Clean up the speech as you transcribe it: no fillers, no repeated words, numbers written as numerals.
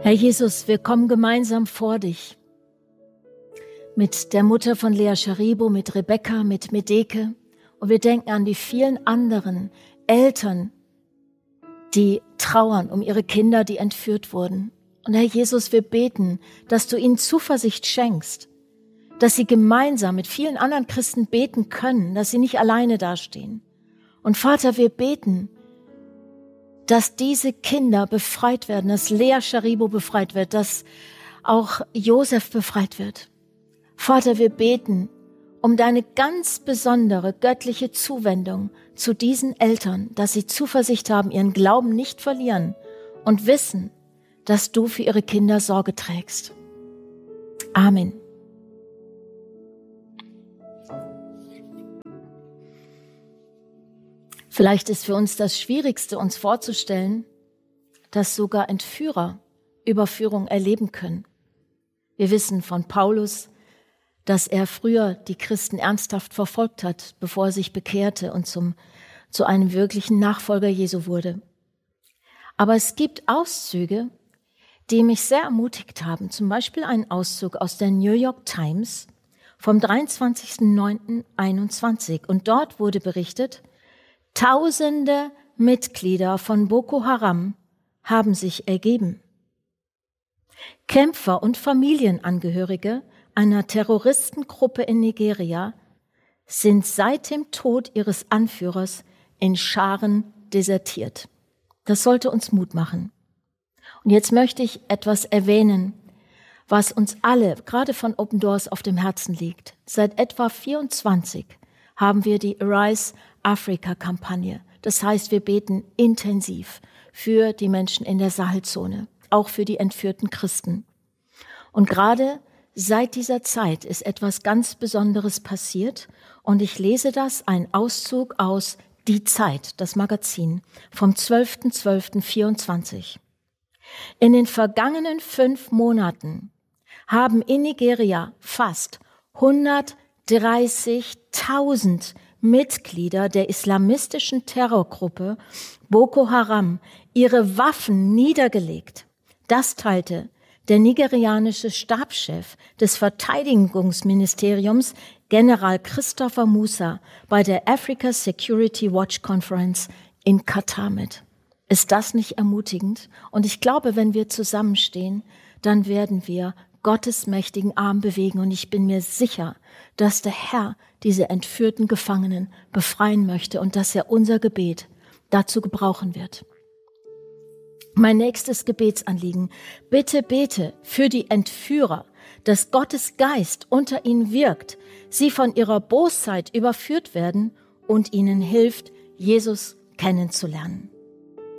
Herr Jesus, wir kommen gemeinsam vor dich. Mit der Mutter von Lea Scharibo, mit Rebecca, mit Medeke. Und wir denken an die vielen anderen Eltern, die trauern um ihre Kinder, die entführt wurden. Und Herr Jesus, wir beten, dass du ihnen Zuversicht schenkst, dass sie gemeinsam mit vielen anderen Christen beten können, dass sie nicht alleine dastehen. Und Vater, wir beten, dass diese Kinder befreit werden, dass Lea Scharibo befreit wird, dass auch Josef befreit wird. Vater, wir beten um deine ganz besondere göttliche Zuwendung zu diesen Eltern, dass sie Zuversicht haben, ihren Glauben nicht verlieren und wissen, dass du für ihre Kinder Sorge trägst. Amen. Vielleicht ist für uns das Schwierigste, uns vorzustellen, dass sogar Entführer Überführung erleben können. Wir wissen von Paulus, dass er früher die Christen ernsthaft verfolgt hat, bevor er sich bekehrte und zu einem wirklichen Nachfolger Jesu wurde. Aber es gibt Auszüge, die mich sehr ermutigt haben. Zum Beispiel einen Auszug aus der New York Times vom 23.09.21. Und dort wurde berichtet, Tausende Mitglieder von Boko Haram haben sich ergeben. Kämpfer und Familienangehörige einer Terroristengruppe in Nigeria sind seit dem Tod ihres Anführers in Scharen desertiert. Das sollte uns Mut machen. Und jetzt möchte ich etwas erwähnen, was uns alle, gerade von Open Doors, auf dem Herzen liegt. Seit etwa 24 haben wir die Arise Africa-Kampagne. Das heißt, wir beten intensiv für die Menschen in der Sahelzone, auch für die entführten Christen. Und gerade seit dieser Zeit ist etwas ganz Besonderes passiert und ich lese das, ein Auszug aus Die Zeit, das Magazin, vom 12.12.24. In den vergangenen 5 Monaten haben in Nigeria fast 130.000 Mitglieder der islamistischen Terrorgruppe Boko Haram ihre Waffen niedergelegt. Das teilte der nigerianische Stabschef des Verteidigungsministeriums, General Christopher Musa, bei der Africa Security Watch Conference in Katar mit. Ist das nicht ermutigend? Und ich glaube, wenn wir zusammenstehen, dann werden wir Gottes mächtigen Arm bewegen. Und ich bin mir sicher, dass der Herr diese entführten Gefangenen befreien möchte und dass er unser Gebet dazu gebrauchen wird. Mein nächstes Gebetsanliegen. Bitte bete für die Entführer, dass Gottes Geist unter ihnen wirkt, sie von ihrer Bosheit überführt werden und ihnen hilft, Jesus kennenzulernen.